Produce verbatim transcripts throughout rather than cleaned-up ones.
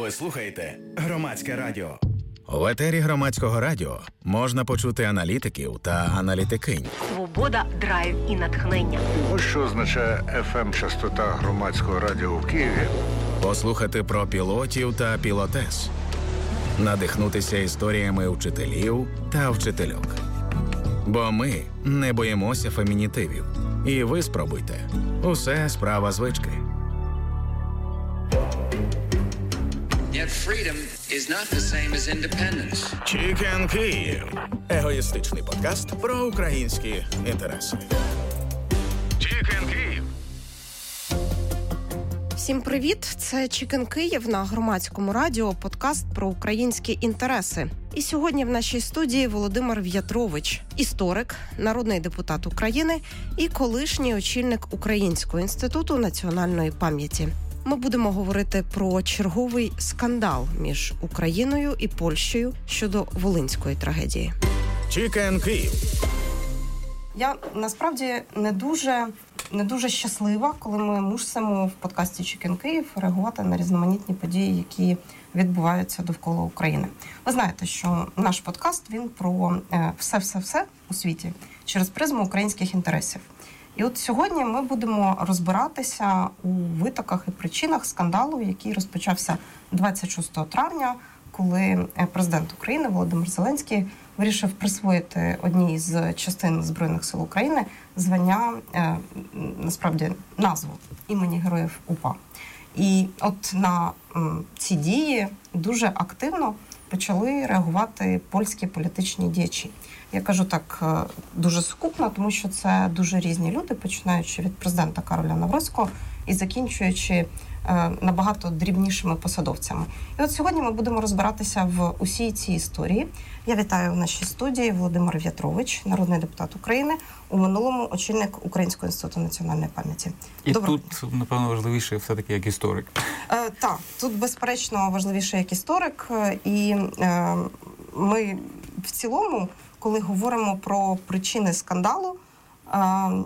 Ви слухаєте Громадське радіо. В етері Громадського радіо можна почути аналітиків та аналітикинь. Свобода, драйв і натхнення. Ось що означає еф ем-частота Громадського радіо в Києві. Послухати про пілотів та пілотес. Надихнутися історіями вчителів та вчительок. Бо ми не боїмося фемінітивів. І ви спробуйте. Усе справа звички. Yet freedom is not the same as independence. Чікен Київ. Егоїстичний подкаст про українські інтереси. Чікен Київ. Всім привіт! Це Чікен Київ на Громадському радіо, подкаст про українські інтереси. І сьогодні в нашій студії Володимир В'ятрович, історик, народний депутат України і колишній очільник Українського інституту національної пам'яті. Ми будемо говорити про черговий скандал між Україною і Польщею щодо Волинської трагедії. Чікен Київ. Я насправді не дуже, не дуже щаслива, коли ми мусимо в подкасті Чікен Київ реагувати на різноманітні події, які відбуваються довкола України. Ви знаєте, що наш подкаст, він про все-все-все у світі через призму українських інтересів. І от сьогодні ми будемо розбиратися у витоках і причинах скандалу, який розпочався двадцять шостого травня, коли президент України Володимир Зеленський вирішив присвоїти одній з частин Збройних сил України звання, насправді, назву імені Героїв УПА. І от на ці дії дуже активно почали реагувати польські політичні діячі. Я кажу так дуже сукупно, тому що це дуже різні люди, починаючи від президента Кароля Навроцького і закінчуючи набагато дрібнішими посадовцями. І от сьогодні ми будемо розбиратися в усій цій історії. Я вітаю в нашій студії Володимир В'ятрович, народний депутат України, у минулому очільник Українського інституту національної пам'яті. І Доброго тут, дня. Напевно, важливіше все-таки як історик. Е, так, тут, безперечно, важливіше як історик. І е, ми в цілому, коли говоримо про причини скандалу, е,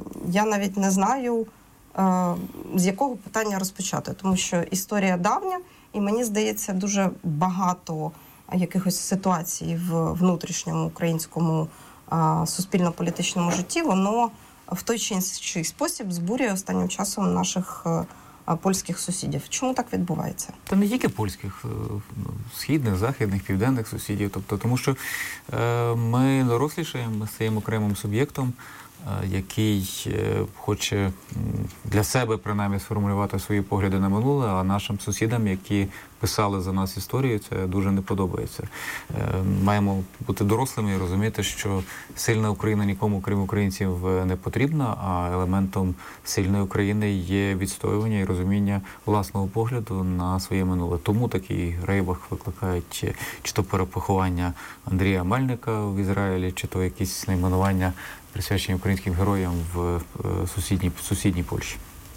я навіть не знаю, е, з якого питання розпочати. Тому що історія давня, і мені здається, дуже багато якихось ситуацій в внутрішньому українському е, суспільно-політичному житті, воно в той чи інший спосіб збурює останнім часом наших е, польських сусідів. Чому так відбувається? Та не тільки польських, східних, західних, південних сусідів. Тобто, тому що е, ми дорослішаємо, ми стаємо окремим суб'єктом, е, який е, хоче для себе, принаймні, сформулювати свої погляди на минуле, а нашим сусідам, які писали за нас історію, це дуже не подобається. Е, маємо бути дорослими і розуміти, що сильна Україна нікому, крім українців, не потрібна, а елементом сильної України є відстоювання і розуміння власного погляду на своє минуле. Тому такий рейвах викликають чи то перепоховання Андрія Мельника в Ізраїлі, чи то якісь найменування, присвячені українським героям в сусідній, в сусідній Польщі.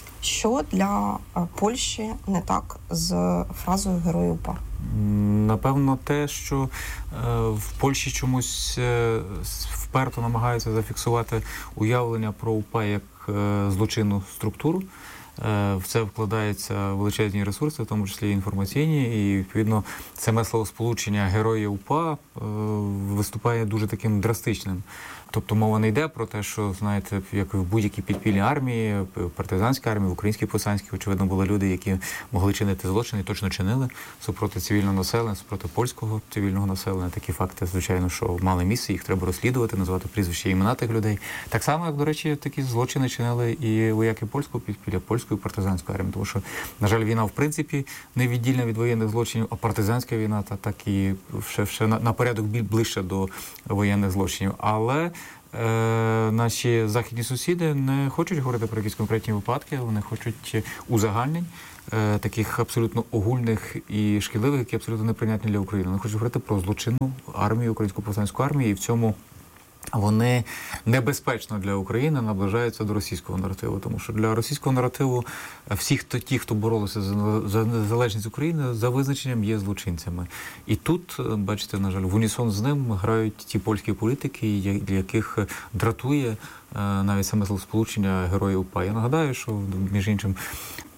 Що для Польщі не так з фразою «Герої УПА»? Напевно, те, що е, в Польщі чомусь е, вперто намагаються зафіксувати уявлення про УПА як е, злочинну структуру. Е, в це вкладаються величезні ресурси, в тому числі інформаційні, і, відповідно, саме словосполучення «Герої УПА» е, виступає дуже таким драстичним. Тобто мова не йде про те, що, знаєте, як в будь-якій підпільній армії, партизанській армії, в українській повстанській, очевидно, були люди, які могли чинити злочини, точно чинили супроти цивільного населення, супроти польського цивільного населення. Такі факти, звичайно, що мали місце, їх треба розслідувати, назвати прізвища і імена тих людей. Так само, як, до речі, такі злочини чинили і вояки польського підпілля, польської партизанської армії. Тому що, на жаль, війна, в принципі, не віддільна від воєнних злочинів, а партизанська війна, та так і ще, ще на, на порядок ближче до воєнних злочинів. Але Е, наші західні сусіди не хочуть говорити про якісь конкретні випадки, вони хочуть узагальнень, е, таких абсолютно огульних і шкідливих, які абсолютно неприйнятні для України. Вони хочуть говорити про злочинну армію, українську повстанську армію, і в цьому вони небезпечно для України наближаються до російського наративу. Тому що для російського наративу всі хто, ті, хто боролися за, за незалежність України, за визначенням є злочинцями. І тут, бачите, на жаль, в унісон з ним грають ті польські політики, для яких дратує навіть саме словосполучення «Герої УПА». Я нагадаю, що, між іншим,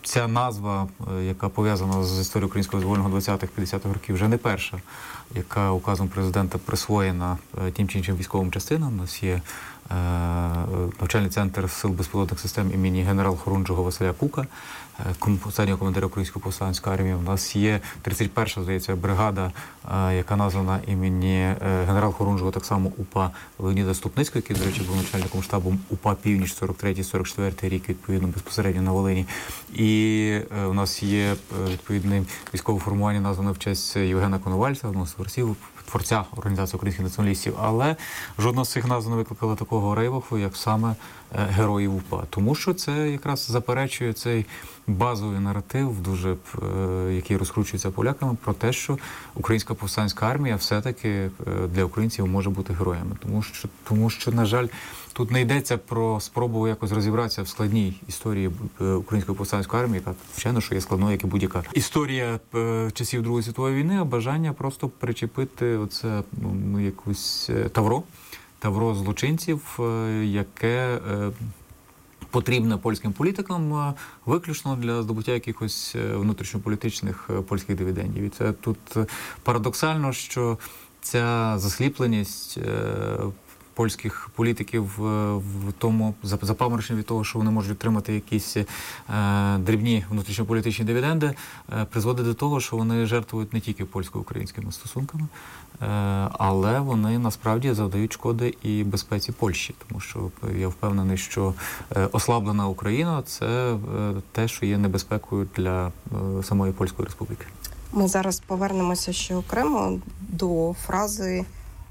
ця назва, яка пов'язана з історією українського визвольного двадцятих-п'ятдесятих років, вже не перша, яка указом президента присвоєна тим чи іншим військовим частинам. У нас є е, навчальний центр сил безпілотних систем імені генерал-хорунжого Василя Кука, останнього командира Української повстанської армії. У нас є тридцять перша, здається, бригада, е, яка названа імені е, генерал-хорунжого так само УПА Леоніда Ступницького, який, до речі, був начальником штабу УПА «Північ» сорок третій сорок четвертий рік, відповідно, безпосередньо на Волині. І е, у нас є відповідне військове формування, назване в честь Євгена Коновальця, одного з творців, творця Організації українських націоналістів, але жодна з цих назв не викликала такого рейваху, як саме героїв УПА. Тому що це якраз заперечує цей базовий наратив, дуже, який розкручується поляками, про те, що українська повстанська армія все-таки для українців може бути героями. Тому що, тому що, на жаль, тут не йдеться про спробу якось розібратися в складній історії української повстанської армії, яка, звичайно, що є складною, як і будь-яка історія часів Другої світової війни, а бажання просто причепити оце, ну, якусь тавро, тавро злочинців, яке потрібне польським політикам виключно для здобуття якихось внутрішньополітичних польських дивідендів. І це тут парадоксально, що ця засліпленість польських політиків в тому запамороченні від того, що вони можуть отримати якісь е, дрібні внутрішньополітичні дивіденди, е, призводить до того, що вони жертвують не тільки польсько-українськими стосунками, е, але вони насправді завдають шкоди і безпеці Польщі, тому що я впевнений, що е, ослаблена Україна – це е, те, що є небезпекою для е, самої Польської Республіки. Ми зараз повернемося ще окремо до фрази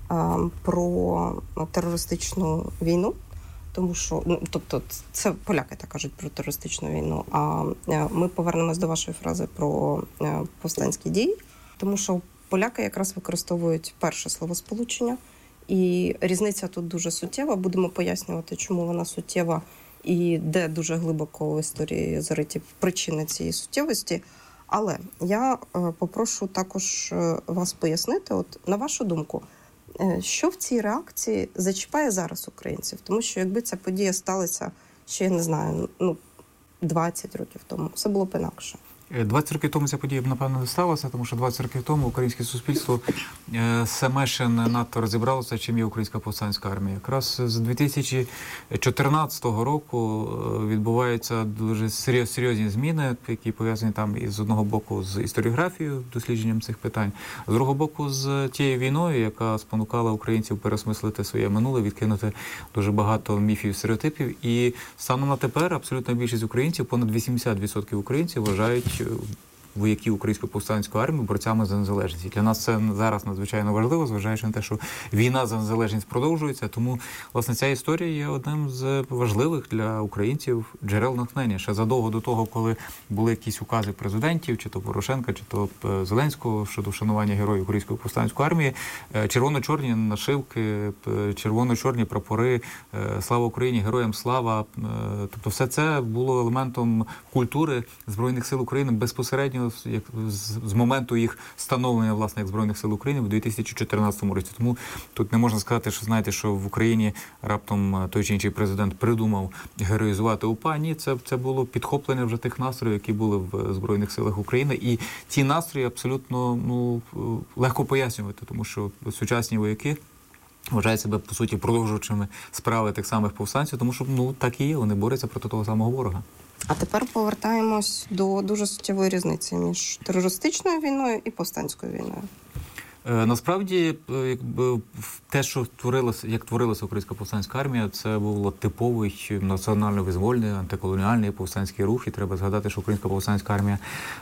про терористичну війну, тому що, ну, тобто, це поляки так кажуть про терористичну війну, а ми повернемось до вашої фрази про повстанські дії, тому що поляки якраз використовують перше словосполучення, і різниця тут дуже суттєва, будемо пояснювати, чому вона суттєва і де дуже глибоко в історії зариті причини цієї суттєвості. Але я попрошу також вас пояснити, от на вашу думку, що в цій реакції зачіпає зараз українців? Тому що якби ця подія сталася ще, я не знаю, ну, двадцять років тому, все було б інакше. двадцять років тому ця подія б, напевно, не сталася, тому що двадцять років тому українське суспільство саме ще не надто розібралося, чим є українська повстанська армія. Якраз з дві тисячі чотирнадцятого року відбуваються дуже серйозні зміни, які пов'язані там із одного боку з історіографією, дослідженням цих питань, з другого боку з тією війною, яка спонукала українців переосмислити своє минуле, відкинути дуже багато міфів і стереотипів. І станом на тепер абсолютна більшість українців, понад вісімдесят відсотків українців, вважають вояків Української повстанської армії борцями за незалежність. І для нас це зараз надзвичайно важливо, зважаючи на те, що війна за незалежність продовжується. Тому, власне, ця історія є одним з важливих для українців джерел натхнення. Ще задовго до того, коли були якісь укази президентів, чи то Порошенка, чи то Зеленського щодо вшанування героїв Української повстанської армії, червоно-чорні нашивки, червоно-чорні прапори, слава Україні, героям слава. Тобто все це було елементом культури Збройних сил України безпосередньо як з моменту їх становлення, власне, як Збройних сил України в дві тисячі чотирнадцятому році. Тому тут не можна сказати, що, знаєте, що в Україні раптом той чи інший президент придумав героїзувати УПА. Ні, це, це було підхоплення вже тих настроїв, які були в Збройних силах України. І ті настрої абсолютно, ну, легко пояснювати, тому що сучасні вояки вважають себе, по суті, продовжувачами справи тих самих повстанців, тому що, ну, так і є, вони борються проти того самого ворога. А тепер повертаємось до дуже суттєвої різниці між терористичною війною і повстанською війною. Насправді, якби те, що творилося, як творилася Українська повстанська армія, це було типовий національно-визвольний, антиколоніальний повстанський рух. І треба згадати, що Українська повстанська армія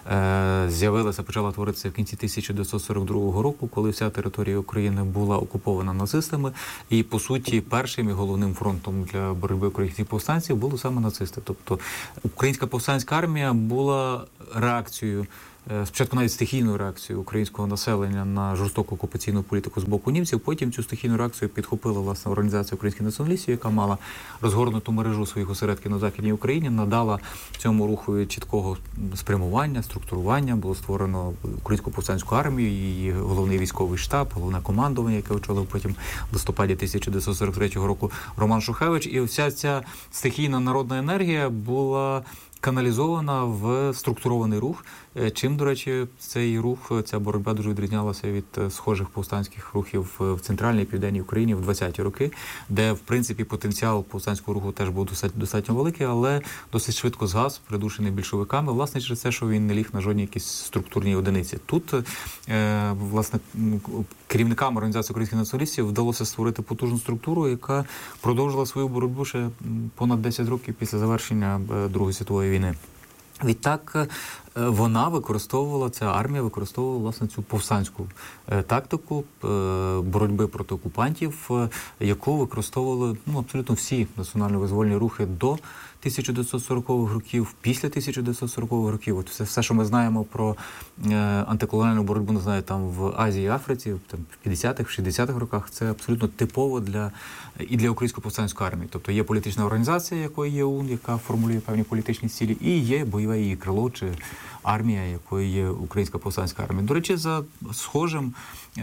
е, з'явилася, почала творитися в кінці тисяча дев'ятсот сорок другого року, коли вся територія України була окупована нацистами. І, по суті, першим і головним фронтом для боротьби українських повстанців були саме нацисти. Тобто Українська повстанська армія була реакцією, спочатку навіть стихійну реакцію українського населення на жорстоку окупаційну політику з боку німців, потім цю стихійну реакцію підхопила, власне, Організація українських націоналістів, яка мала розгорнуту мережу своїх осередків на Західній Україні, надала цьому руху чіткого спрямування, структурування, було створено Українську повстанську армію, її головний військовий штаб, головне командування, яке очолив потім в листопаді тисяча дев'ятсот сорок третього року Роман Шухевич. І вся ця стихійна народна енергія була каналізована в структурований рух. Чим, до речі, цей рух, ця боротьба дуже відрізнялася від схожих повстанських рухів в центральній і південній Україні в двадцяті роки, де, в принципі, потенціал повстанського руху теж був достатньо великий, але досить швидко згас, придушений більшовиками, власне, через те, що він не ліг на жодній якісь структурній одиниці. Тут, е, власне, керівникам Організації українських націоналістів вдалося створити потужну структуру, яка продовжила свою боротьбу ще понад десять років після завершення Другої світової війни. Відтак вона використовувала, ця армія використовувала, власне, цю повстанську тактику боротьби проти окупантів, яку використовували ну, абсолютно всі національно-визвольні рухи до тисяча дев'ятсот сорокових років, після тисяча дев'ятсот сорокових років. От все, все, що ми знаємо про е, антиколоніальну боротьбу, не знаю, там в Азії, Африці, там в п'ятдесятих, в шістдесятих роках, це абсолютно типово для і для Української повстанської армії. Тобто є політична організація, якою є ОУН, яка формулює певні політичні цілі, і є бойове її крило чи армія, якою є Українська повстанська армія. До речі, за схожим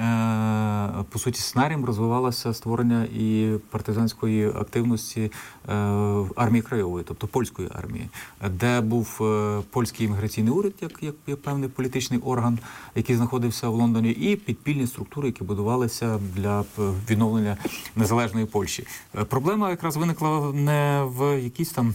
е, по суті сценарієм розвивалося створення і партизанської активності е, армії краєвої, тобто польської армії, де був е, польський імміграційний уряд, як, як, як певний політичний орган, який знаходився в Лондоні, і підпільні структури, які будувалися для відновлення незалежної Польщі. Е, проблема якраз виникла не в якійсь там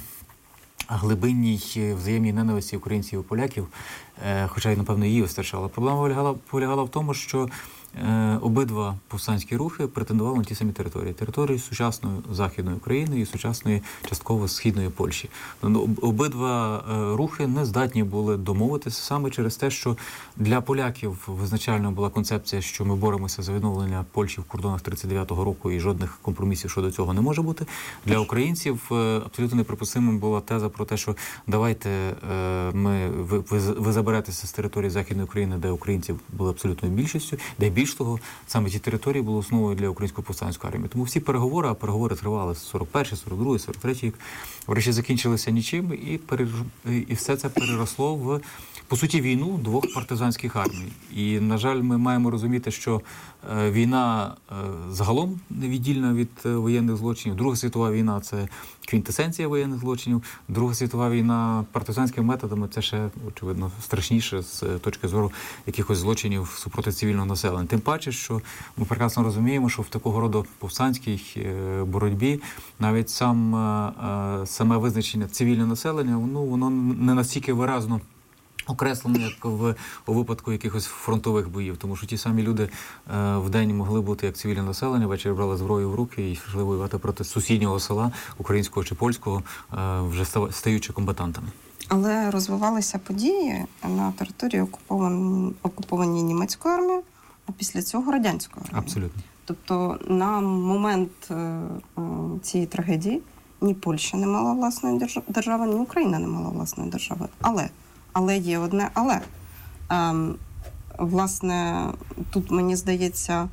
глибинній взаємній ненависті українців і поляків, е, хоча й, напевно, її вистачало. Проблема полягала, полягала в тому, що е, обидва повстанські рухи претендували на ті самі території. Території сучасної Західної України і сучасної частково Східної Польщі. Обидва е, рухи не здатні були домовитися саме через те, що для поляків визначальною була концепція, що ми боремося за відновлення Польщі в кордонах тридцять дев'ятого року і жодних компромісів щодо цього не може бути. Для українців е, абсолютно неприпустимим була теза про те, що давайте е, ми, ви, ви, ви заберетеся з території Західної України, де українці були абсолютною більшістю, де більш того, саме ті території були основою для Української повстанської армії. Тому всі переговори, а переговори тривали з сорок перший, сорок другий, сорок третій рік, врешті закінчилися нічим, і, перер... і все це переросло в, по суті, війну двох партизанських армій. І, на жаль, ми маємо розуміти, що е, війна е, загалом невіддільна від е, воєнних злочинів. Друга світова війна – це квінтесенція воєнних злочинів. Друга світова війна партизанськими методами – це ще, очевидно, страшніше з точки зору якихось злочинів супроти цивільного населення. Тим паче, що ми прекрасно розуміємо, що в такого роду повстанській е, боротьбі навіть сам, е, саме визначення цивільного населення, ну, воно не настільки виразно окреслено, як в, у випадку якихось фронтових боїв. Тому що ті самі люди е, в день могли бути як цивільне населення, ввечері брали зброю в руки і йшли воювати проти сусіднього села, українського чи польського, е, вже стаючи комбатантами. Але розвивалися події на території окупованій, окупованій німецькою армією, а після цього радянською армією. Абсолютно. Тобто на момент е, е, цієї трагедії ні Польща не мала власної держави, ні Україна не мала власної держави. Але Але є одне але. Ем, власне, тут, мені здається,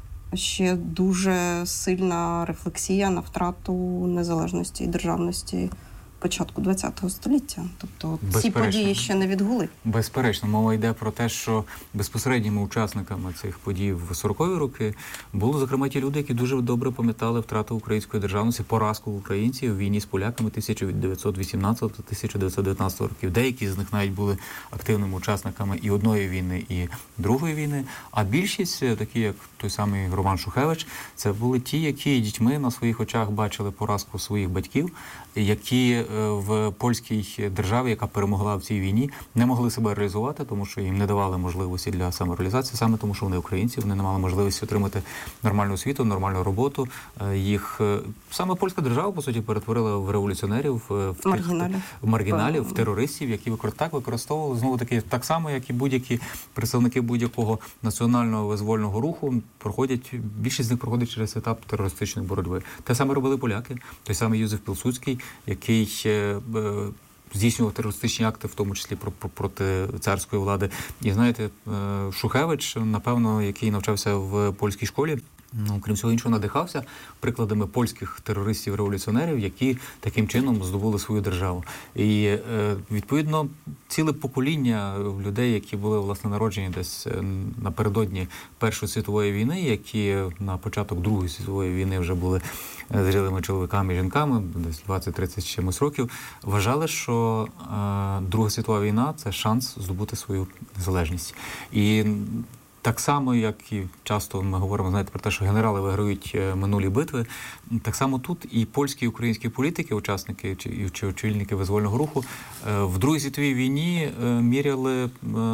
ще дуже сильна рефлексія на втрату незалежності і державності початку ХХ століття. Тобто ці події ще не відгули. Безперечно. Мова йде про те, що безпосередніми учасниками цих подій в сорокові роки були, зокрема, ті люди, які дуже добре пам'ятали втрату української державності, поразку українців в війні з поляками тисяча дев'ятсот вісімнадцятого - тисяча дев'ятсот дев'ятнадцятого років. Деякі з них навіть були активними учасниками і одної війни, і другої війни. А більшість, такі як той самий Роман Шухевич, це були ті, які дітьми на своїх очах бачили поразку своїх батьків, які в польській державі, яка перемогла в цій війні, не могли себе реалізувати, тому що їм не давали можливості для самореалізації, саме тому, що вони українці, вони не мали можливості отримати нормальну освіту, нормальну роботу. Їх саме польська держава, по суті, перетворила в революціонерів, в маргіналів, в, маргіналів, в терористів, які так використовували, знову таки, так само, як і будь-які представники будь-якого національного визвольного руху, проходять, більшість з них проходить через етап терористичної боротьби. Те саме робили поляки, той самий Юзеф Пілсудський, який здійснював терористичні акти, в тому числі проти царської влади. І знаєте, Шухевич, напевно, який навчався в польській школі, ну, крім всього іншого, надихався прикладами польських терористів-революціонерів, які таким чином здобули свою державу. І, е, відповідно, ціле покоління людей, які були, власне, народжені десь напередодні Першої світової війни, які на початок Другої світової війни вже були зрілими чоловіками і жінками, десь двадцять-тридцять чимось років, вважали, що е, Друга світова війна – це шанс здобути свою незалежність. І так само, як і часто ми говоримо, знаєте, про те, що генерали виграють минулі битви, так само тут і польські, і українські політики, учасники чи, чи очільники визвольного руху в Другій світовій війні міряли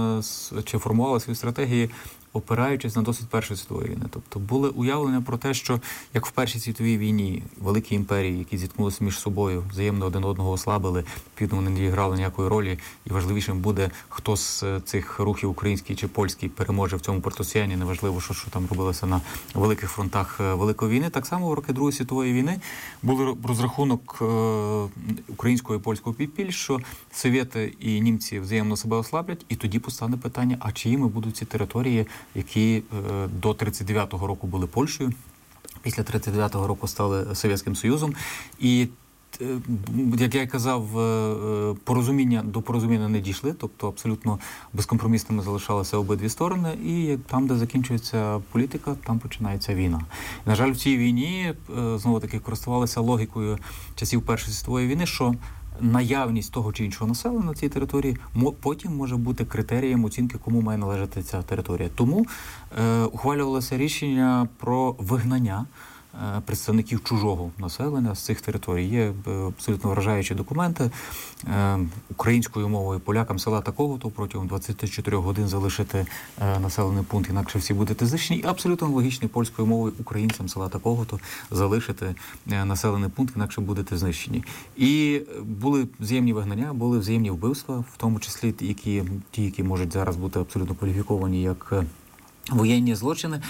чи формували свої стратегії, опираючись на досвід Першої світової війни. Тобто були уявлення про те, що як в Першій світовій війні великі імперії, які зіткнулися між собою, взаємно один одного ослабили, відповідно, вони не грали ніякої ролі, і важливішим буде, хто з цих рухів, український чи польський, переможе в цьому протистоянні, неважливо, що, що там робилося на великих фронтах Великої війни. Так само в роки Другої світової війни був розрахунок е, українського і польського підпіль, що совєти і німці взаємно себе ослаблять, і тоді постане питання, а чиїми будуть ці території, які е, до тридцять дев'ятого року були Польщею, після тридцять дев'ятого року стали Совєтським Союзом. І, е, як я казав, е, порозуміння, до порозуміння не дійшли, тобто абсолютно безкомпромісними залишалися обидві сторони, і там, де закінчується політика, там починається війна. І, на жаль, в цій війні, е, знову-таки, користувалися логікою часів Першої світової війни, що наявність того чи іншого населення на цій території потім може бути критерієм оцінки, кому має належати ця територія. Тому е, ухвалювалося рішення про вигнання е, представників чужого населення з цих територій. Є е, абсолютно вражаючі документи. Е, українською мовою полякам села такого-то протягом двадцять чотири годин залишити е, населений пункт, інакше всі будете знищені. І абсолютно логічно польською мовою українцям села такого-то залишити е, населений пункт, інакше будете знищені. І були взаємні вигнання, були взаємні вбивства, в тому числі які, ті, які можуть зараз бути абсолютно кваліфіковані як воєнні злочини.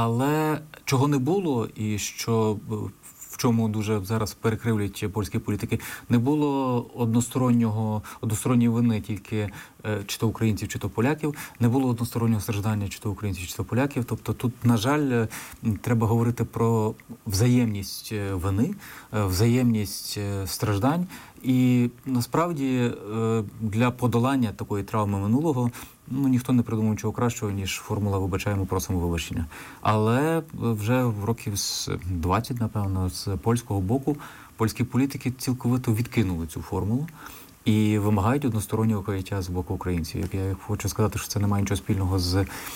Але чого не було і що в чому дуже зараз перекривлюють польські політики, не було одностороннього, односторонньої вини тільки чи то українців, чи то поляків, не було одностороннього страждання чи то українців, чи то поляків. Тобто тут, на жаль, треба говорити про взаємність вини, взаємність страждань. І насправді для подолання такої травми минулого ну, ніхто не придумав нічого кращого, ніж формула «вибачаємо, просимо вибачення». Але вже в років з двадцять, напевно, з польського боку польські політики цілковито відкинули цю формулу і вимагають одностороннього каяття з боку українців. Я хочу сказати, що це не має нічого спільного з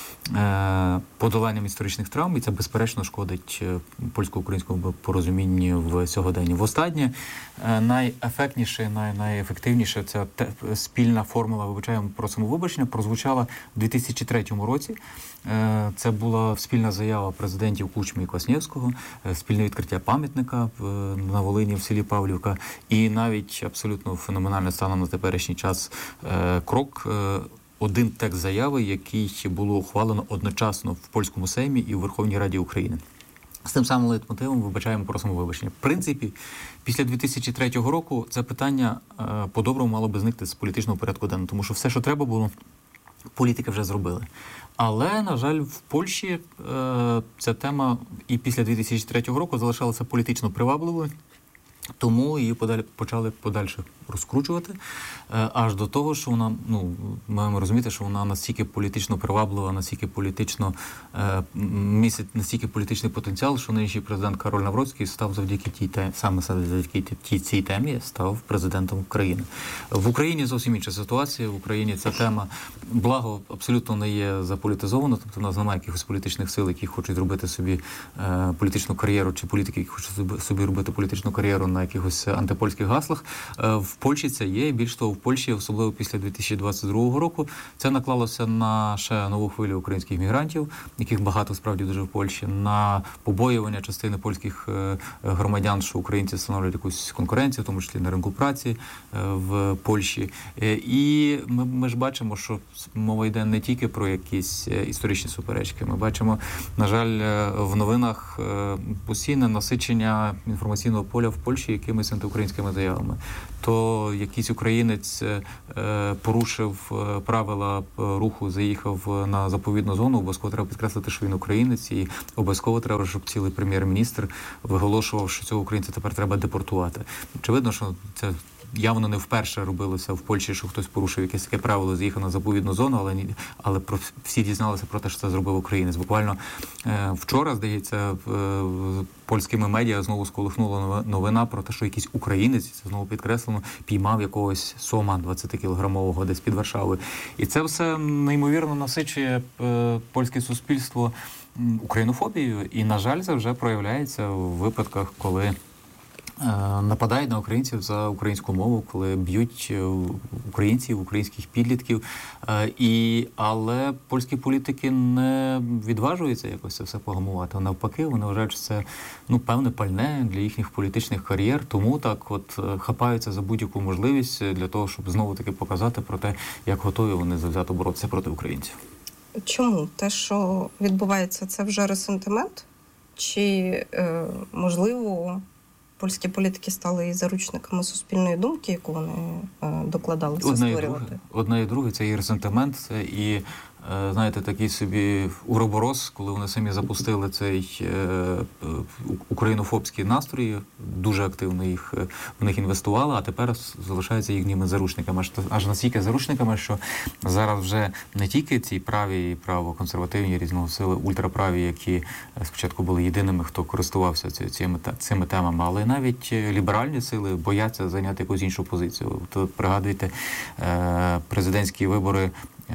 е, подоланням історичних травм, і це, безперечно, шкодить польсько-українському порозумінню в сьогоденні. Востаннє е, найефектніше, най, найефективніше ця те, спільна формула «вибачаємо, просимо вибачення» прозвучала в дві тисячі третьому році. Е, це була спільна заява президентів Кучми і Кваснєвського, е, спільне відкриття пам'ятника в, на Волині в селі Павлівка, і навіть абсолютно феноменально станом на теперішній час е, крок, е, один текст заяви, який було ухвалено одночасно в польському Сеймі і у Верховній Раді України. З тим самим лейтмотивом «вибачаємо, просимо вибачення». В принципі, після дві тисячі третього року це питання е, по-доброму мало би зникти з політичного порядку денного, тому що все, що треба було, політики вже зробили. Але, на жаль, в Польщі е, ця тема і після дві тисячі третього року залишалася політично привабливою. Тому її подалі почали подальше розкручувати, е, аж до того, що вона, ну, ми маємо розуміти, що вона настільки політично приваблива, настільки політично е, містить настільки політичний потенціал, що нинішній президент Кароль Навроцький став завдяки тій темі, саме завдяки тій цій темі став президентом України. В Україні зовсім інша ситуація. В Україні ця тема, благо, абсолютно не є заполітизована, тобто в нас немає якихось політичних сил, які хочуть робити собі е, політичну кар'єру, чи політики, які хочуть собі робити політичну кар'єру на якихось антипольських гаслах. В Польщі це є. Більш того, в Польщі, особливо після дві тисячі двадцять другого року, це наклалося на ще нову хвилю українських мігрантів, яких багато справді дуже в Польщі, на побоювання частини польських громадян, що українці становлять якусь конкуренцію, в тому числі на ринку праці в Польщі. І ми, ми ж бачимо, що мова йде не тільки про якісь історичні суперечки. Ми бачимо, на жаль, в новинах постійне насичення інформаційного поля в Польщі Польщі якимись антиукраїнськими заявами, то якийсь українець е, порушив правила руху, заїхав на заповідну зону, обов'язково треба підкреслити, що він українець, і обов'язково треба, щоб цілий прем'єр-міністр виголошував, що цього українця тепер треба депортувати. Очевидно, що це явно не вперше робилося в Польщі, що хтось порушив якесь таке правило, заїхав на заповідну зону, але але про всі дізналися про те, що це зробив українець. Буквально е, вчора, здається, е, польськими медіа знову сколихнула новина про те, що якийсь українець, це знову підкреслено, піймав якогось сома двадцятикілограмового десь під Варшави. І це все неймовірно насичує е, польське суспільство українофобією. І, на жаль, це вже проявляється в випадках, коли нападають на українців за українську мову, коли б'ють українців, українських підлітків. І, але польські політики не відважуються якось це все погамувати. Навпаки, вони вважають, що це ну, певне пальне для їхніх політичних кар'єр. Тому так от хапаються за будь-яку можливість для того, щоб знову-таки показати про те, як готові вони завзято боротися проти українців. Чому? Те, що відбувається, це вже ресентимент? Чи, е, можливо, польські політики стали і заручниками суспільної думки, яку вони е, докладалися одне створювати? І друге, одне і друге, це і ресентимент, це і, е, знаєте, такий собі уроборос, коли вони самі запустили цей е, українофобський настрій, дуже активно їх, в них інвестували, а тепер залишаються їхніми заручниками. Аж, аж настільки заручниками, що зараз вже не тільки ці праві і правоконсервативні різного сили, ультраправі, які спочатку були єдиними, хто користувався цими, цими темами, але навіть ліберальні сили бояться зайняти якусь іншу позицію. То пригадуйте е, президентські вибори,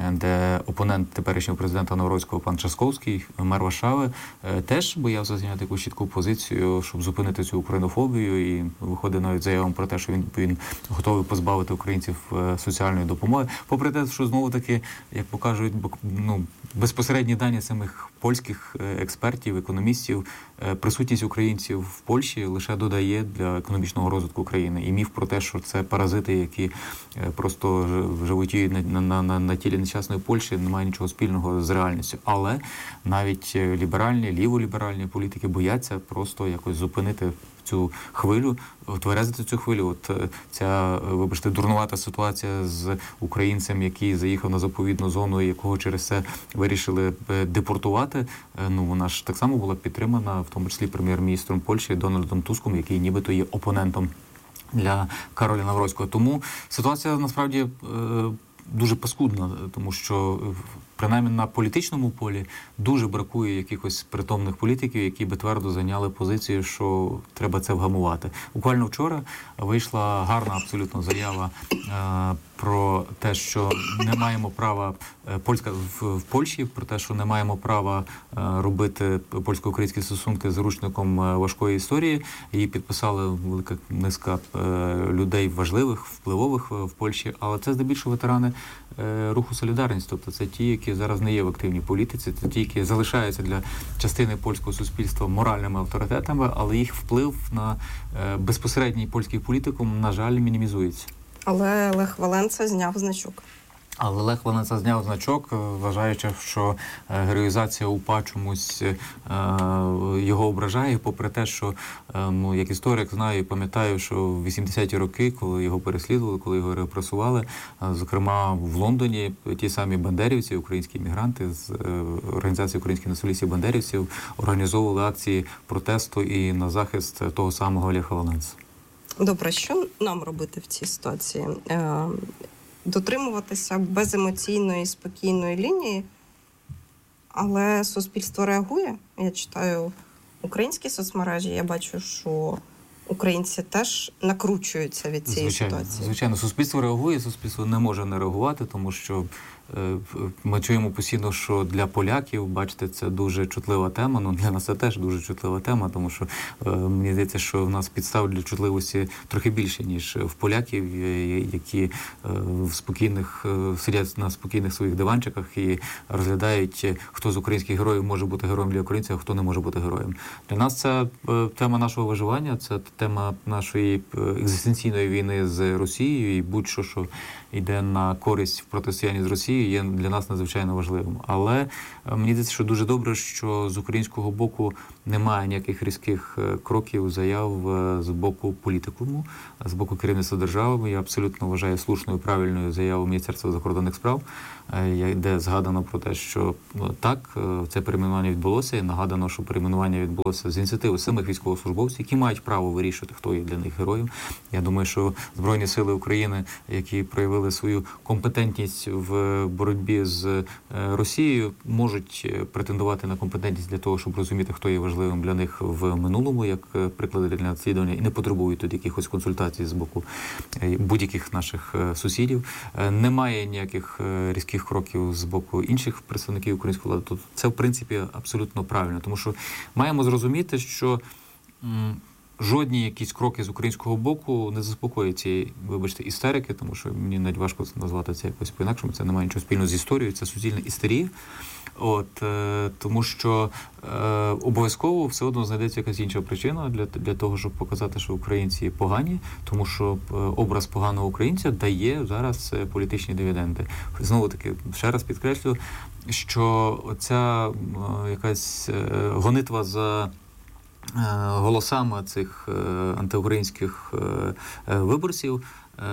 де опонент теперішнього президента Новроцького, пан Часковський, мер Варшави, теж боявся зайняти якусь чітку позицію, щоб зупинити цю українофобію, і виходить навіть заявом про те, що він, він готовий позбавити українців соціальної допомоги. Попри те, що знову-таки, як покажуть, ну, безпосередні дані самих польських експертів, економістів, присутність українців в Польщі лише додає для економічного розвитку країни. І міф про те, що це паразити, які просто животіють на, на, на, на тілі нещасної Польщі, немає нічого спільного з реальністю. Але навіть ліберальні, ліволіберальні політики бояться просто якось зупинити цю хвилю, тверезити цю хвилю. От ця, вибачте, дурнувата ситуація з українцем, який заїхав на заповідну зону, якого через це вирішили депортувати, ну вона ж так само була підтримана, в тому числі прем'єр-міністром Польщі Дональдом Туском, який нібито є опонентом для Кароля Навроцького. Тому ситуація насправді дуже паскудна, тому що принаймні на політичному полі дуже бракує якихось притомних політиків, які би твердо зайняли позицію, що треба це вгамувати. Буквально вчора вийшла гарна абсолютно заява е, про те, що не маємо права, Польська в, в Польщі, про те, що не маємо права е, робити польсько-українські стосунки з заручником важкої історії. Її підписали велика низка е, людей важливих, впливових в Польщі, але це здебільшого ветерани е, руху «Солідарність», тобто це ті, які зараз не є в активній політиці, це ті, які залишаються для частини польського суспільства моральними авторитетами, але їх вплив на е, безпосередній польський політикум, на жаль, мінімізується. Але Лех Валенса зняв значок. Але Лех Валенса зняв значок, вважаючи, що героїзація УПА чомусь е, його ображає, попри те, що, е, ну, як історик знаю і пам'ятаю, що в вісімдесяті роки, коли його переслідували, коли його репресували, е, зокрема в Лондоні, ті самі бандерівці, українські іммігранти з е, організації українських націоналістів бандерівців організовували акції протесту і на захист того самого Леха Валенса. Добре, що нам робити в цій ситуації? Е, дотримуватися беземоційної, спокійної лінії, але суспільство реагує. Я читаю українські соцмережі, я бачу, що українці теж накручуються від цієї звичайно, ситуації. Звичайно, суспільство реагує, суспільство не може не реагувати, тому що е, ми чуємо постійно, що для поляків, бачите, це дуже чутлива тема, ну для нас це теж дуже чутлива тема, тому що е, мені здається, що в нас підстав для чутливості трохи більше, ніж в поляків, які е, в спокійних, е, сидять на спокійних своїх диванчиках і розглядають, хто з українських героїв може бути героєм для українців, а хто не може бути героєм. Для нас це е, тема нашого виживання, це тема нашої екзистенційної війни з Росією, і будь-що, що йде на користь в протистоянні з Росією, є для нас надзвичайно важливим. Але мені здається, що дуже добре, що з українського боку немає ніяких різких кроків, заяв з боку політикуму, з боку керівництва держави. Я абсолютно вважаю слушною, правильною заяву Міністерства закордонних справ, де згадано про те, що так, це перейменування відбулося, і нагадано, що перейменування відбулося з ініціативи самих військовослужбовців, які мають право вирішувати, хто є для них героєм. Я думаю, що Збройні сили України, які проявили свою компетентність в боротьбі з Росією, можуть претендувати на компетентність для того, щоб розуміти, хто є важливим для них в минулому, як приклади для наслідування, і не потребують тут якихось консультацій з боку будь-яких наших сусідів. Немає ніяких різких кроків з боку інших представників української влади. Тут це, в принципі, абсолютно правильно, тому що маємо зрозуміти, що м, жодні якісь кроки з українського боку не заспокоять цієї, вибачте, істерики, тому що мені навіть важко назвати це якось по-інакшому, це не має нічого спільного з історією, це суцільна істерія. От, е, тому що е, обов'язково все одно знайдеться якась інша причина для, для того, щоб показати, що українці погані, тому що е, образ поганого українця дає зараз е, політичні дивіденди. Знову таки, ще раз підкреслю, що ця е, якась е, гонитва за голосами цих антиукраїнських виборців,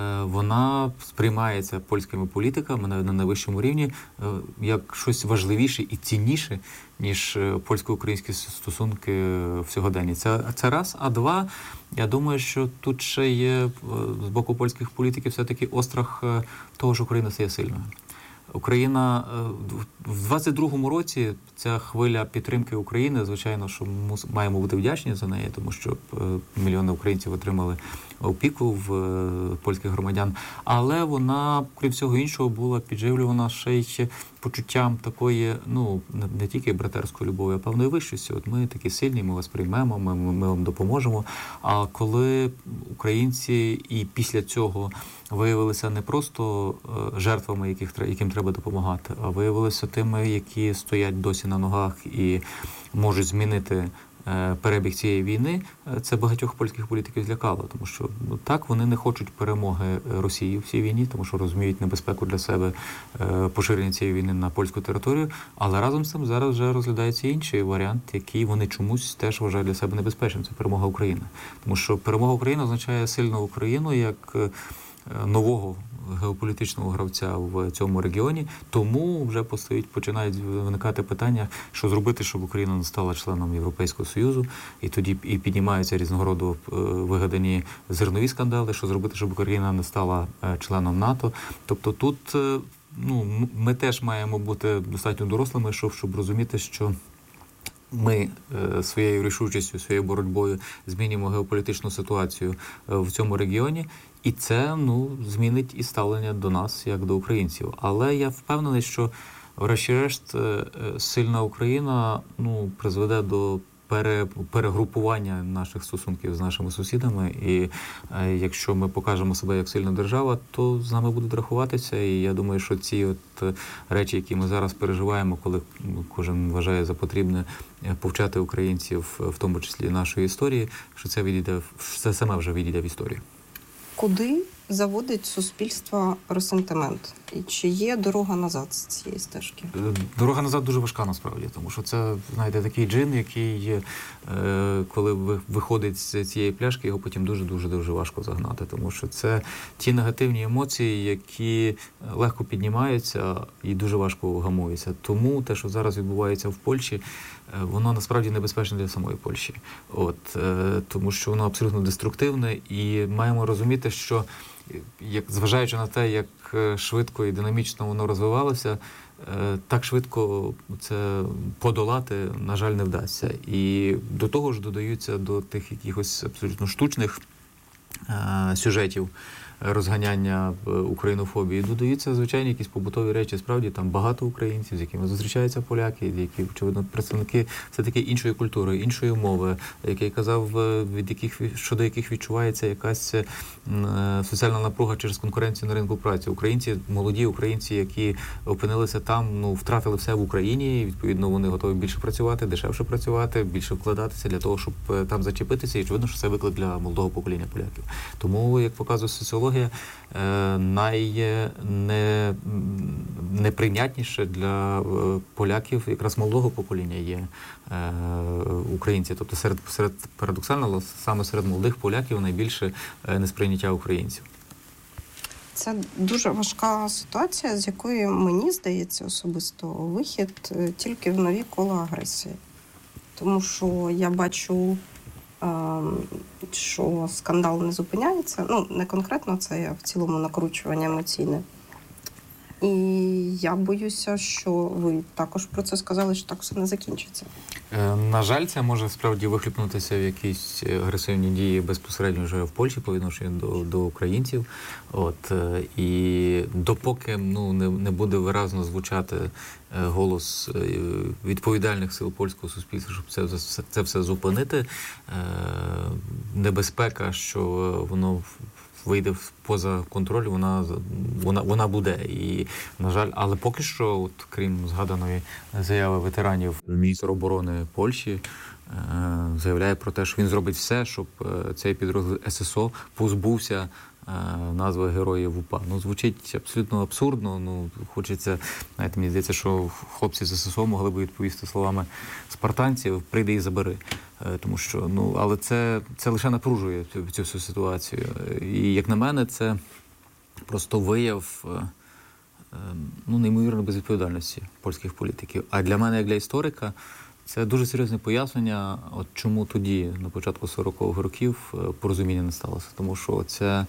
вона сприймається польськими політиками навіть на найвищому рівні як щось важливіше і цінніше, ніж польсько-українські стосунки в сьогоденні. Це, це раз. А два, я думаю, що тут ще є з боку польських політиків все-таки острах того, що Україна стає сильною. Україна в двадцять другому році ця хвиля підтримки України, звичайно, що ми маємо бути вдячні за неї, тому що мільйони українців отримали опіку в польських громадян. Але вона, крім всього іншого, була підживлювана ще й почуттям такої, ну, не тільки братерської любові, а певної вищості. От ми такі сильні, ми вас приймемо, ми, ми вам допоможемо. А коли українці і після цього виявилися не просто жертвами, яких, яким треба допомагати, а виявилися тими, які стоять досі на ногах і можуть змінити перебіг цієї війни, це багатьох польських політиків злякало, тому що ну, так, вони не хочуть перемоги Росії в цій війні, тому що розуміють небезпеку для себе поширення цієї війни на польську територію, але разом з тим зараз вже розглядається інший варіант, який вони чомусь теж вважають для себе небезпечним. Це перемога України. Тому що перемога України означає сильну Україну як нового геополітичного гравця в цьому регіоні, тому вже постоїть, починають виникати питання, що зробити, щоб Україна не стала членом Європейського Союзу, і тоді і піднімаються різного роду вигадані зернові скандали, що зробити, щоб Україна не стала членом НАТО. Тобто тут ну, ми теж маємо бути достатньо дорослими, щоб, щоб розуміти, що ми е, своєю рішучістю, своєю боротьбою змінюємо геополітичну ситуацію е, в цьому регіоні, і це ну, змінить і ставлення до нас, як до українців. Але я впевнений, що врешті-решт е, сильна Україна ну, призведе до пере, перегрупування наших стосунків з нашими сусідами, і е, якщо ми покажемо себе як сильна держава, то з нами будуть рахуватися, і я думаю, що ці от речі, які ми зараз переживаємо, коли кожен вважає за потрібне повчати українців, в тому числі нашої історії, що це відійде, це саме вже відійде в історію. Куди заводить суспільство ресентимент? І чи є дорога назад з цієї стежки? Дорога назад дуже важка, насправді, тому що це, знаєте, такий джин, який, е, коли виходить з цієї пляшки, його потім дуже-дуже-дуже важко загнати, тому що це ті негативні емоції, які легко піднімаються і дуже важко гамуються. Тому те, що зараз відбувається в Польщі, воно насправді небезпечне для самої Польщі. От, е, тому що воно абсолютно деструктивне, і маємо розуміти, що як, зважаючи на те, як швидко і динамічно воно розвивалося, так швидко це подолати, на жаль, не вдасться. І до того ж додаються до тих якихось абсолютно штучних е- сюжетів розганяння українофобії, додаються звичайні якісь побутові речі. Справді там багато українців, з якими зустрічаються поляки, які, очевидно, представники все-таки іншої культури, іншої мови, як я казав, від яких, щодо яких відчувається якась е, соціальна напруга через конкуренцію на ринку праці. Українці, молоді українці, які опинилися там, ну, втратили все в Україні, і, відповідно, вони готові більше працювати, дешевше працювати, більше вкладатися для того, щоб там зачепитися, і, очевидно, що це виклик для молодого покоління поляків. Тому, як показує соціологія, ідеологія найнеприйнятніше для поляків, якраз молодого покоління є українці. Тобто серед, серед парадоксально, саме серед молодих поляків найбільше несприйняття українців. Це дуже важка ситуація, з якої, мені здається, особисто вихід тільки в нові кола агресії. Тому що я бачу, що скандал не зупиняється. Ну, не конкретно, це я в цілому накручування емоційне. І я боюся, що ви також про це сказали, що так все не закінчиться. На жаль, це може справді вихлюпнутися в якісь агресивні дії безпосередньо вже в Польщі по відношенню до, до українців. От, і допоки ну, не, не буде виразно звучати голос відповідальних сил польського суспільства, щоб це, це, це все зупинити, небезпека, що воно вийде поза контроль, вона, вона, вона буде. І, на жаль, але поки що, от, крім згаданої заяви ветеранів, міністр оборони Польщі е, заявляє про те, що він зробить все, щоб е, цей підрозділ ес ес о позбувся е, назви Героїв УПА. Ну, звучить абсолютно абсурдно. Ну, хочеться, знаєте, мені здається, що хлопці з ес ес о могли б відповісти словами спартанців: прийди і забери. Тому що, ну, але це, це лише напружує цю, цю всю ситуацію. І, як на мене, це просто вияв ну, неймовірної безвідповідальності польських політиків. А для мене, як для історика, це дуже серйозне пояснення, от чому тоді, на початку сорокових років, порозуміння не сталося. Тому що це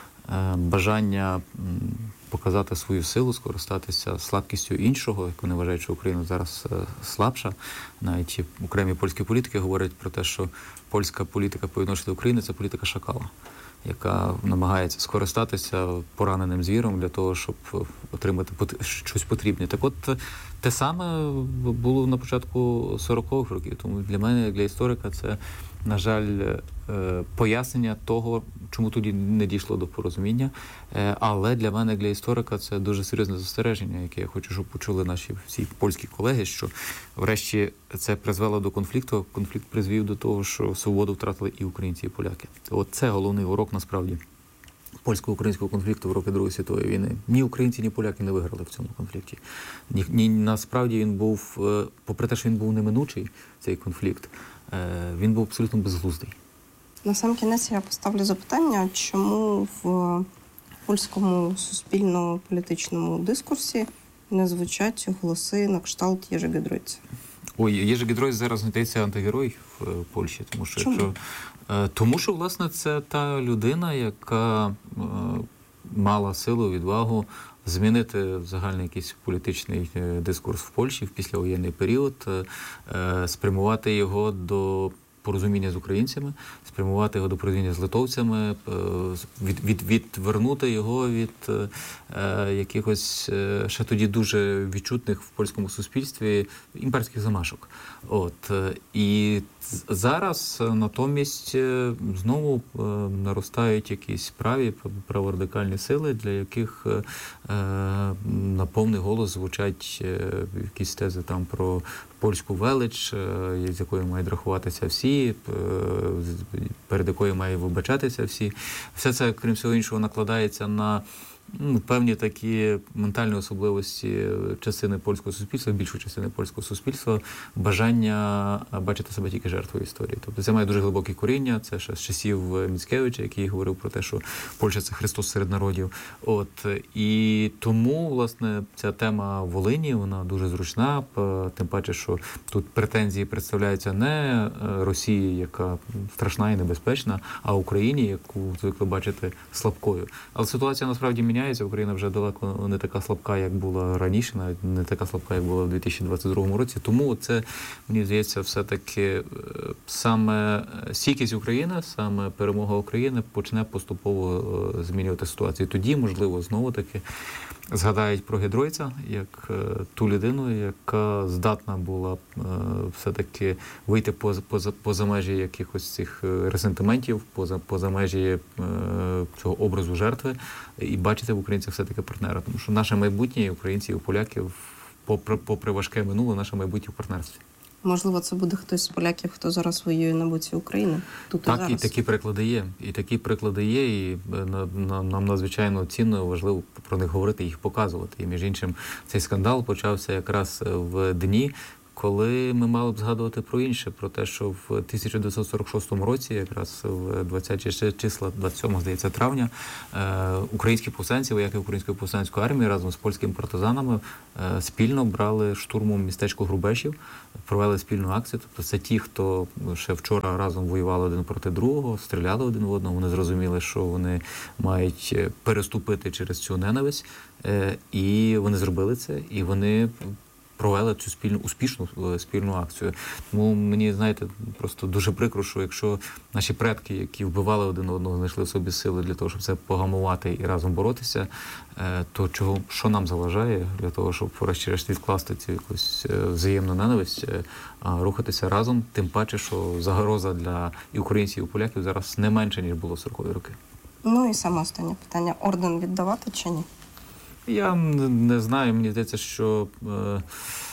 бажання показати свою силу, скористатися слабкістю іншого, як вони вважають, що Україна зараз слабша. Навіть окремі польські політики говорять про те, що польська політика по відношенню до України – це політика шакала, яка намагається скористатися пораненим звіром для того, щоб отримати щось потрібне. Так от, те саме було на початку сорокових років. Тому для мене, як для історика, це, на жаль, пояснення того, чому тоді не дійшло до порозуміння. Але для мене, як для історика, це дуже серйозне застереження, яке я хочу, щоб почули наші всі польські колеги, що врешті це призвело до конфлікту. Конфлікт призвів до того, що свободу втратили і українці, і поляки. От це головний урок, насправді, польсько-українського конфлікту в роки Другої світової війни. Ні українці, ні поляки не виграли в цьому конфлікті. Ні, ні, насправді він був, попри те, що він був неминучий, цей конфлікт, він був абсолютно безглуздий. На сам кінець я поставлю запитання, чому в польському суспільно-політичному дискурсі не звучать голоси на кшталт Єжи Гідройця? Ой, Єжи Гідройц зараз здається антигерой в Польщі, тому що, якщо, тому що, власне, це та людина, яка е, мала силу, відвагу змінити загальний якийсь політичний дискурс в Польщі в післявоєнний період, е, спрямувати його до порозуміння з українцями, спрямувати його до порозуміння з литовцями, від, від, відвернути його від е, якихось е, ще тоді дуже відчутних в польському суспільстві імперських замашок. От. І зараз натомість знову е, наростають якісь праві, праворадикальні сили, для яких е, на повний голос звучать е, якісь тези там про польську велич, з якою мають рахуватися всі, перед якою мають вибачатися всі. Все це, крім всього іншого, накладається на ну, певні такі ментальні особливості частини польського суспільства, більшої частини польського суспільства, бажання бачити себе тільки жертвою історії. Тобто це має дуже глибоке коріння, це ще з часів Міцкевича, який говорив про те, що Польща – це Христос серед народів. От. І тому, власне, ця тема Волині, вона дуже зручна, тим паче, що тут претензії представляються не Росії, яка страшна і небезпечна, а Україні, яку звикли бачити слабкою. Але ситуація насправді міняється. Україна вже далеко не така слабка, як була раніше, навіть не така слабка, як була в дві тисячі двадцять другому році. Тому це, мені здається, все-таки саме стійкість України, саме перемога України почне поступово змінювати ситуацію. Тоді, можливо, знову-таки згадають про Гідройця як ту людину, яка здатна була все-таки вийти поза, поза, поза межі якихось цих ресентиментів, поза, поза межі цього образу жертви і бачити в українцях все-таки партнера. Тому що наше майбутнє, українців, поляків, попри, попри важке минуле, наше майбутнє в партнерстві. Можливо, це буде хтось з поляків, хто зараз воює на боці України. Тут так, і зараз. І такі приклади є. І такі приклади є, і нам надзвичайно цінно і важливо про них говорити, їх показувати. І, між іншим, цей скандал почався якраз в дні, коли ми мали б згадувати про інше, про те, що в тисяча дев'ятсот сорок шостому році, якраз в двадцяті числа, двадцять сьомого, здається, травня, українські повстанці, вояки Української повстанської армії разом з польськими партизанами спільно брали штурмом містечко Грубешів, провели спільну акцію. Тобто це ті, хто ще вчора разом воювали один проти другого, стріляли один в одного, вони зрозуміли, що вони мають переступити через цю ненависть, і вони зробили це, і вони провели цю спільну, успішну спільну акцію. Тому мені, знаєте, просто дуже прикро, що якщо наші предки, які вбивали один одного, знайшли в собі сили для того, щоб це погамувати і разом боротися, то чого, що нам заважає для того, щоб врешті-решт відкласти цю якусь взаємну ненависть, а рухатися разом, тим паче, що загроза для і українців, і поляків зараз не менше, ніж було в сорокові роки. Ну і саме останнє питання. Орден віддавати чи ні? Я не знаю, мені здається, що е,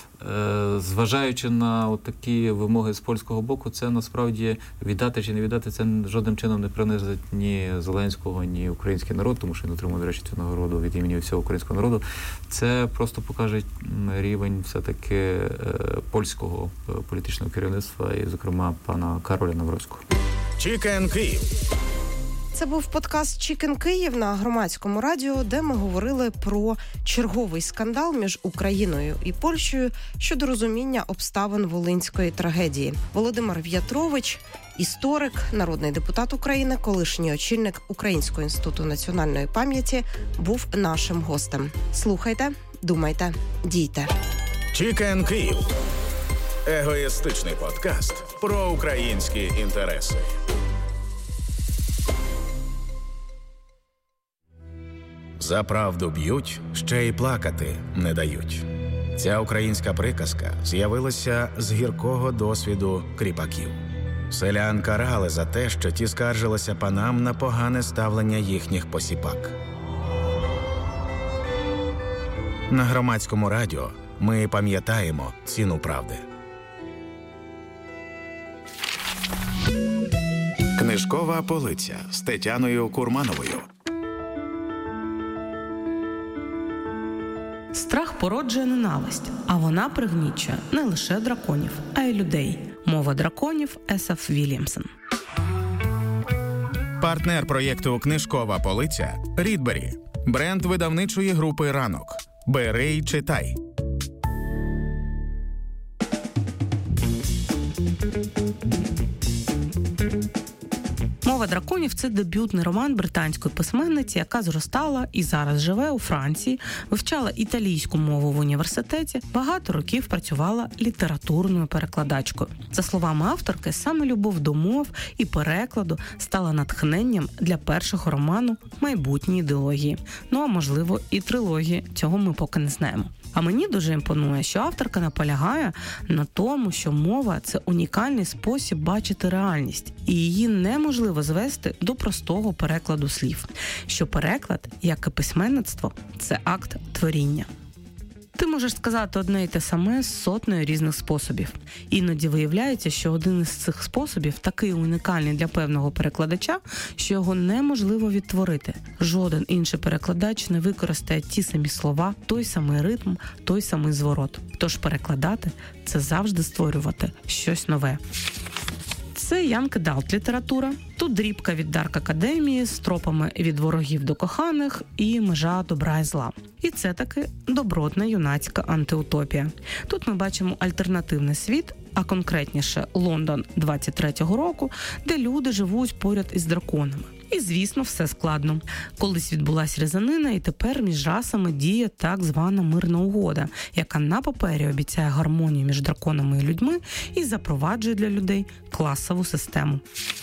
е, зважаючи на такі вимоги з польського боку, це насправді віддати чи не віддати, це жодним чином не принизить ні Зеленського, ні український народ, тому що він отримав, до речі, цю нагороду від імені всього українського народу. Це просто покаже рівень все-таки е, польського політичного керівництва і, зокрема, пана Кароля Навроцького. Чікен Київ. Це був подкаст «Chicken Київ» на Громадському радіо, де ми говорили про черговий скандал між Україною і Польщею щодо розуміння обставин волинської трагедії. Володимир В'ятрович, історик, народний депутат України, колишній очільник Українського інституту національної пам'яті, був нашим гостем. Слухайте, думайте, дійте. Чікен Київ. Егоїстичний подкаст про українські інтереси. За правду б'ють, ще й плакати не дають. Ця українська приказка з'явилася з гіркого досвіду кріпаків. Селян карали за те, що ті скаржилися панам на погане ставлення їхніх посіпак. На Громадському радіо ми пам'ятаємо ціну правди. Книжкова полиця з Тетяною Курмановою. Страх породжує ненависть, а вона пригнічує не лише драконів, а й людей. Мова драконів Ес Еф Вільямсон. Партнер проєкту «Книжкова полиця» – Рідбері. Бренд видавничої групи «Ранок». Бери й читай. «Мова драконів» – це дебютний роман британської письменниці, яка зростала і зараз живе у Франції, вивчала італійську мову в університеті, багато років працювала літературною перекладачкою. За словами авторки, саме любов до мов і перекладу стала натхненням для першого роману майбутньої ідеології. Ну, а можливо, і трилогії. Цього ми поки не знаємо. А мені дуже імпонує, що авторка наполягає на тому, що мова – це унікальний спосіб бачити реальність, і її неможливо звести до простого перекладу слів. Що переклад, як і письменництво, це акт творіння. Ти можеш сказати одне й те саме з сотнею різних способів. Іноді виявляється, що один із цих способів такий унікальний для певного перекладача, що його неможливо відтворити. Жоден інший перекладач не використає ті самі слова, той самий ритм, той самий зворот. Тож перекладати – це завжди створювати щось нове. Це Young Adult література. Тут дрібка від Дарк Академії з тропами від ворогів до коханих і межа добра і зла. І це таки добротна юнацька антиутопія. Тут ми бачимо альтернативний світ, а конкретніше Лондон двадцять третього року, де люди живуть поряд із драконами. І, звісно, все складно. Колись відбулась різанина, і тепер між расами діє так звана мирна угода, яка на папері обіцяє гармонію між драконами і людьми і запроваджує для людей класову систему.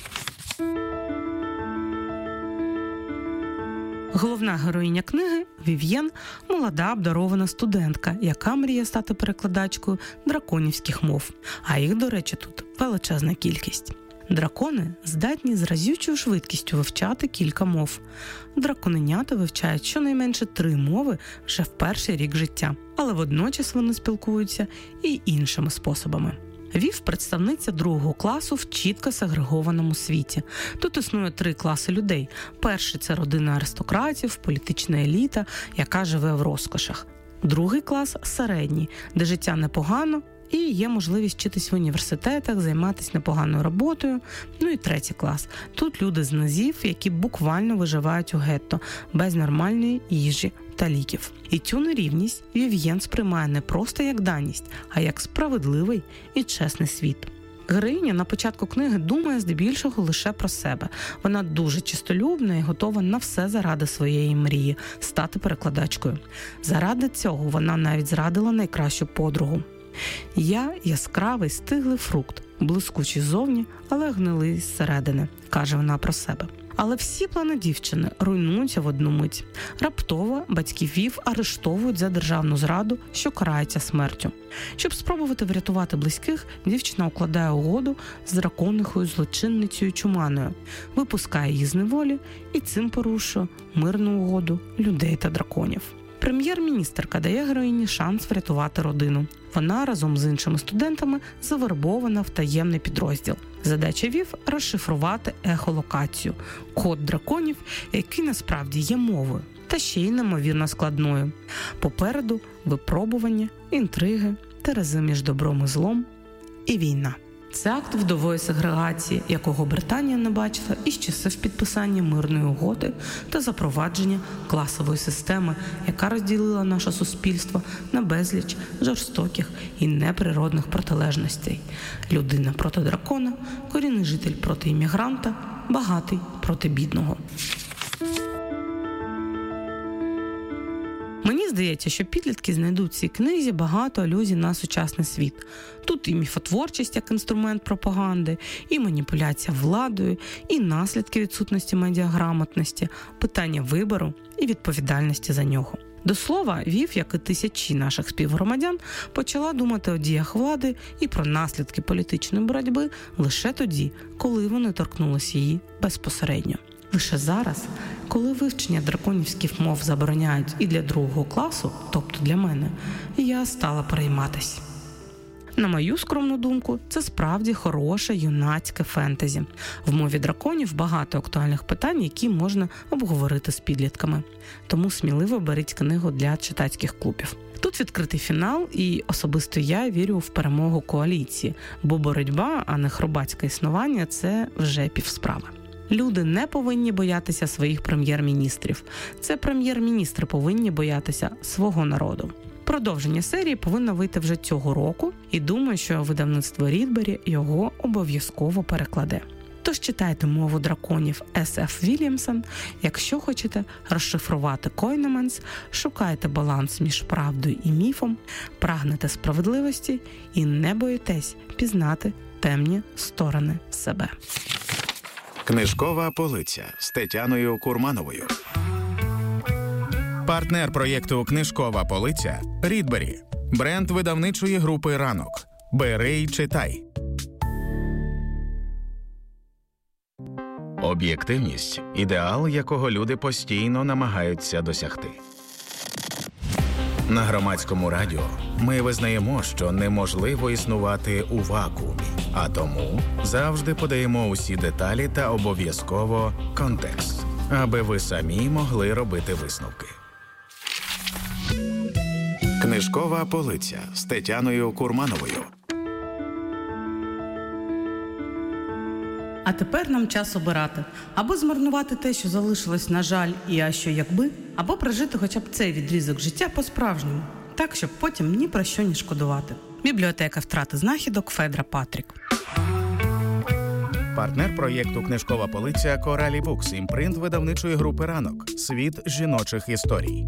Головна героїня книги – Вів'єн, молода обдарована студентка, яка мріє стати перекладачкою драконівських мов. А їх, до речі, тут величезна кількість. Дракони здатні з разючою швидкістю вивчати кілька мов. Драконенята вивчають щонайменше три мови вже в перший рік життя, але водночас вони спілкуються і іншими способами. Вів – представниця другого класу в чітко сегрегованому світі. Тут існує три класи людей. Перший – це родина аристократів, політична еліта, яка живе в розкошах. Другий клас – середній, де життя непогано, і є можливість вчитись в університетах, займатися непоганою роботою. Ну і третій клас. Тут люди з низів, які буквально виживають у гетто, без нормальної їжі та ліків. І цю нерівність Вів'єн сприймає не просто як даність, а як справедливий і чесний світ. Героїня на початку книги думає здебільшого лише про себе. Вона дуже чистолюбна і готова на все заради своєї мрії – стати перекладачкою. Заради цього вона навіть зрадила найкращу подругу. «Я – яскравий, стиглий фрукт, блискучий ззовні, але гнилий зсередини», – каже вона про себе. Але всі плани дівчини руйнуються в одну мить. Раптово батьків Вів арештовують за державну зраду, що карається смертю. Щоб спробувати врятувати близьких, дівчина укладає угоду з драконихою злочинницею Чуманою, випускає її з неволі і цим порушує мирну угоду людей та драконів. Прем'єр-міністерка дає героїні шанс врятувати родину. Вона разом з іншими студентами завербована в таємний підрозділ. Задача Вів – розшифрувати ехолокацію – код драконів, який насправді є мовою, та ще й неймовірно складною. Попереду – випробування, інтриги, терези між добром і злом і війна. Це акт вдової сегрегації, якого Британія не бачила із часів підписання мирної угоди та запровадження класової системи, яка розділила наше суспільство на безліч жорстоких і неприродних протилежностей. Людина проти дракона, корінний житель проти іммігранта, багатий проти бідного. Мені здається, що підлітки знайдуть в цій книзі багато алюзій на сучасний світ. Тут і міфотворчість як інструмент пропаганди, і маніпуляція владою, і наслідки відсутності медіаграмотності, питання вибору і відповідальності за нього. До слова, Вів, як і тисячі наших співгромадян, почала думати о діях влади і про наслідки політичної боротьби лише тоді, коли вони торкнулися її безпосередньо. Лише зараз, коли вивчення драконівських мов забороняють і для другого класу, тобто для мене, я стала перейматись. На мою скромну думку, це справді хороше юнацьке фентезі. В мові драконів багато актуальних питань, які можна обговорити з підлітками. Тому сміливо беріть книгу для читацьких клубів. Тут відкритий фінал, і особисто я вірю в перемогу коаліції, бо боротьба, а не хробацьке існування – це вже півсправи. Люди не повинні боятися своїх прем'єр-міністрів. Це прем'єр-міністри повинні боятися свого народу. Продовження серії повинно вийти вже цього року, і думаю, що видавництво Рідбері його обов'язково перекладе. Тож читайте «Мову драконів» Ес Еф Вільямсон, якщо хочете розшифрувати Койнеменс, шукайте баланс між правдою і міфом, прагнете справедливості і не боїтесь пізнати темні сторони себе. Книжкова полиця з Тетяною Курмановою. Партнер проєкту «Книжкова полиця» – Рідбері. Бренд видавничої групи «Ранок». Бери й читай. Об'єктивність – ідеал, якого люди постійно намагаються досягти. На Громадському радіо ми визнаємо, що неможливо існувати у вакуумі, а тому завжди подаємо усі деталі та обов'язково контекст, аби ви самі могли робити висновки. Книжкова полиця з Тетяною Курмановою. А тепер нам час обирати. Або змарнувати те, що залишилось, на жаль, і а що якби, або прожити хоча б цей відрізок життя по-справжньому, так, щоб потім ні про що не шкодувати. Бібліотека втрати знахідок Федра Патрік. Партнер проєкту «Книжкова полиця» Коралі Букс, імпринт видавничої групи «Ранок». Світ жіночих історій.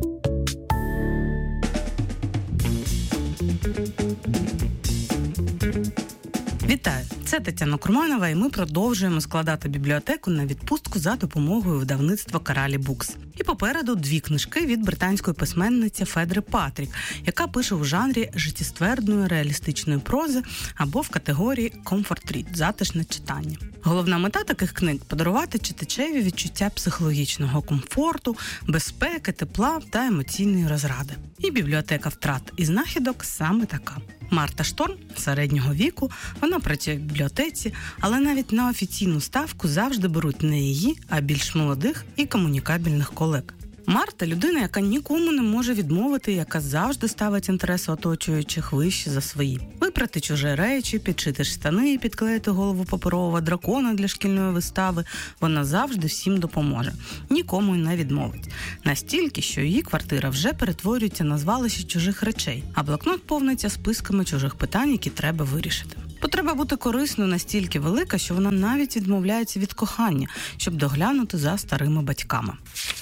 Вітаю! Це Тетяна Курманова, і ми продовжуємо складати бібліотеку на відпустку за допомогою видавництва Коралі Букс. І попереду дві книжки від британської письменниці Федри Патрік, яка пише у жанрі життєствердної реалістичної прози або в категорії «Comfort Read» – затишне читання. Головна мета таких книг – подарувати читачеві відчуття психологічного комфорту, безпеки, тепла та емоційної розради. І бібліотека втрат і знахідок саме така. Марта Шторм середнього віку, вона працює в бібліотеці, але навіть на офіційну ставку завжди беруть не її, а більш молодих і комунікабельних колег. Марта – людина, яка нікому не може відмовити, яка завжди ставить інтереси оточуючих вище за свої. Випрати чужі речі, підшити штани, підклеїти голову паперового дракона для шкільної вистави – вона завжди всім допоможе. Нікому й не відмовить. Настільки, що її квартира вже перетворюється на звалище чужих речей, а блокнот повниться списками чужих питань, які треба вирішити. Потреба бути корисною настільки велика, що вона навіть відмовляється від кохання, щоб доглянути за старими батьками.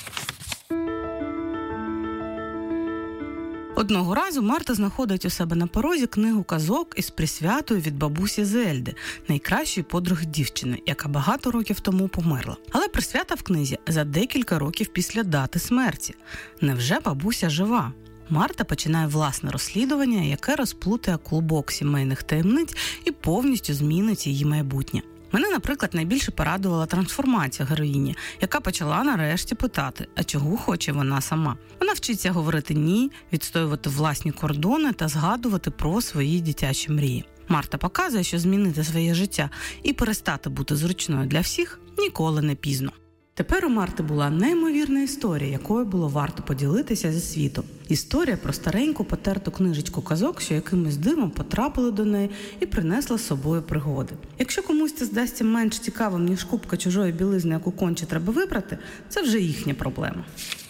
Одного разу Марта знаходить у себе на порозі книгу казок із присвятою від бабусі Зельди, найкращої подруги дівчини, яка багато років тому померла. Але присвята в книзі за декілька років після дати смерті. Невже бабуся жива? Марта починає власне розслідування, яке розплутає клубок сімейних таємниць і повністю змінить її майбутнє. Мене, наприклад, найбільше порадувала трансформація героїні, яка почала нарешті питати, а чого хоче вона сама. Вона вчиться говорити «ні», відстоювати власні кордони та згадувати про свої дитячі мрії. Марта показує, що змінити своє життя і перестати бути зручною для всіх ніколи не пізно. Тепер у Марти була неймовірна історія, якою було варто поділитися зі світом. Історія про стареньку потерту книжечку казок, що якимось дивом потрапили до неї і принесла з собою пригоди. Якщо комусь це здасться менш цікавим, ніж купка чужої білизни, яку конче треба вибрати, це вже їхня проблема.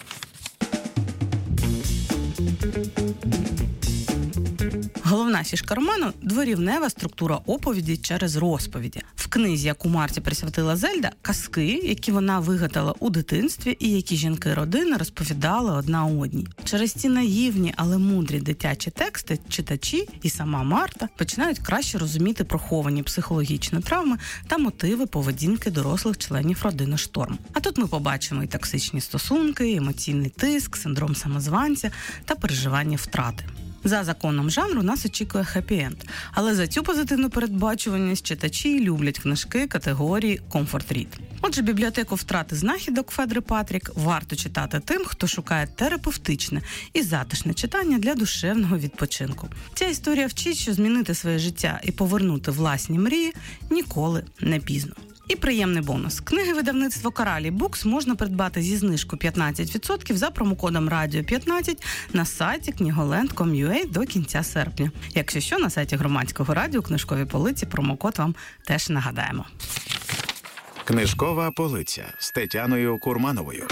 Головна фішка роману – дворівнева структура оповіді через розповіді. В книзі, яку Марті присвятила Зельда, казки, які вона вигадала у дитинстві і які жінки родини розповідали одна одній. Через ці наївні, але мудрі дитячі тексти читачі і сама Марта починають краще розуміти приховані психологічні травми та мотиви поведінки дорослих членів родини Шторм. А тут ми побачимо і токсичні стосунки, і емоційний тиск, синдром самозванця та переживання втрати. За законом жанру нас очікує хеппі-енд, але за цю позитивну передбачуваність читачі люблять книжки категорії «Comfort Read». Отже, бібліотеку втрати знахідок Федри Патрік варто читати тим, хто шукає терапевтичне і затишне читання для душевного відпочинку. Ця історія вчить, що змінити своє життя і повернути власні мрії ніколи не пізно. І приємний бонус. Книги видавництва Коралі Букс можна придбати зі знижкою п'ятнадцять відсотків за промокодом радіо п'ятнадцять на сайті книголенд крапка ком крапка ю а до кінця серпня. Якщо що, на сайті Громадського радіо книжкові полиці промокод вам теж нагадаємо. Книжкова полиця з Тетяною Курмановою.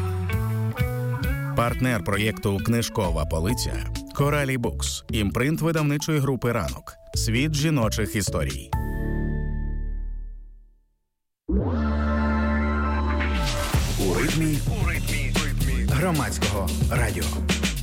Партнер проєкту «Книжкова полиця» – Коралі Букс, імпринт видавничої групи «Ранок». Світ жіночих історій. У ритмі, у ритмі, ритмі громадського радіо.